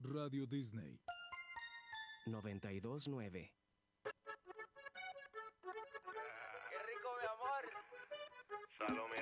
Radio Disney 92.9. ¡Qué rico, mi amor! Salome.